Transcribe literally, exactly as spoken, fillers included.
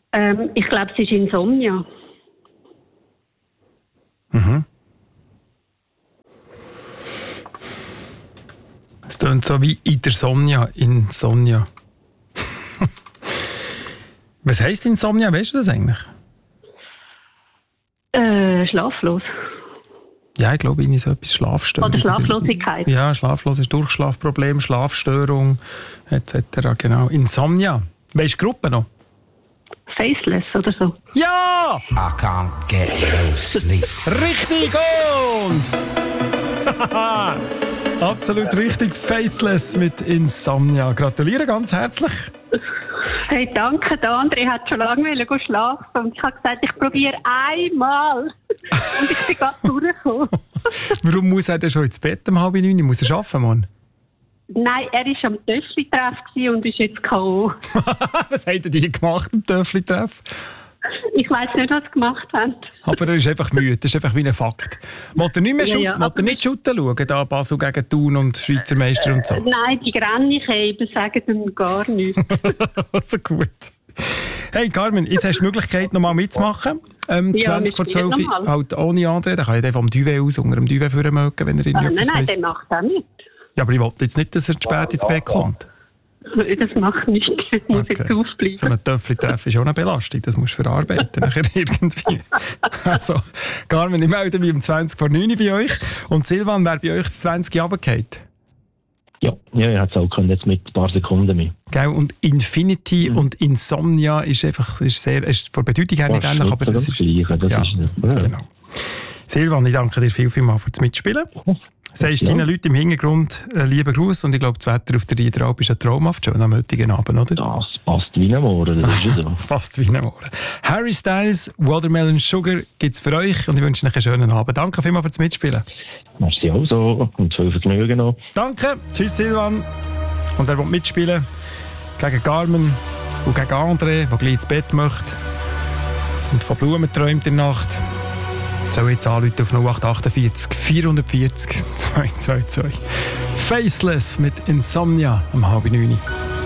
Ähm, ich glaube, es ist Insomnia. Mhm. Es klingt so wie in der Sonja, Insomnia. Was heisst Insomnia? Weißt du das eigentlich? Äh, schlaflos. Ja, ich glaube, ich so etwas Schlafstörung. Oder Schlaflosigkeit. Ja, Schlaflos ist Durchschlafproblem, Schlafstörung et cetera. Genau. Insomnia. Weißt du die Gruppe noch? Faceless oder so. Ja! I can't get no sleep. Richtig und... Absolut richtig. Faithless mit Insomnia. Gratuliere ganz herzlich. Hey, danke. Der andere hat schon lange wollen schlafen und ich habe gesagt, ich probiere einmal. Und ich bin gerade durchgekommen. Warum muss er denn schon ins Bett um halb neun? Muss er arbeiten, Mann? Nein, er war am Töffli-Treff und ist jetzt K O Was habt ihr die gemacht am Töffli-Treff? Ich weiss nicht, was sie gemacht haben. Aber er ist einfach müde, das ist einfach wie ein Fakt. Wollt ihr nicht mehr Ja, Schut- ja, wollt ihr nicht Schutten schauen, da Basel gegen Thun und Schweizer Meister und so? Äh, nein, die Grennigkeiten sagen ihm gar nichts. Also gut. Hey Carmen, jetzt hast du die Möglichkeit, nochmal mitzumachen. Ähm, Ja, zwanzig vor wir zwölf, spielen nochmal. halt ohne André. Dann kann ich den vom Duvet aus unter dem Duvet führen mögen, wenn er Ah, irgendwie nein, etwas nein, weiss. der macht auch nicht. Ja, aber ich wollte jetzt nicht, dass er zu spät ins Bett kommt. Das macht nichts. Ich muss Okay. jetzt aufbleiben. So ein Töffli-Treff ist auch eine Belastung. Das musst du verarbeiten nachher irgendwie. Also, Carmen, ich melde mich um zwanzig vor neun bei euch. Und Silvan, wer bei euch das zwanzig runtergefallen? Ja, ja, ich hätte es auch können, jetzt mit ein paar Sekunden mehr. Gell? Und Infinity Mhm. und Insomnia ist einfach ist sehr, ist von der Bedeutung her nicht Fast ähnlich, nicht aber so das das ist... Gleiche, das ja, ist, ja. genau. Silvan, ich danke dir viel, viel mal für das Mitspielen. Sagst Ja. deinen Leuten im Hintergrund äh, lieben Gruß und ich glaube, das Wetter auf der Riederalp ist ein traumhaft schön am heutigen Abend, oder? Das passt wie ein Morgen, das ist ja so. Das passt wie ein Ohren. Harry Styles, Watermelon Sugar gibt es für euch und ich wünsche euch einen schönen Abend. Danke vielmals fürs Mitspielen. Merci auch so und viel Vergnügen noch. Danke, tschüss Silvan. Und wer will mitspielen? Gegen Carmen und gegen André, der gleich ins Bett möchte und von Blumen träumt in der Nacht, soll jetzt anrufen auf null acht acht vier vierhundertvierzig zwei zwei zwei. Faceless mit Insomnia am halb neun.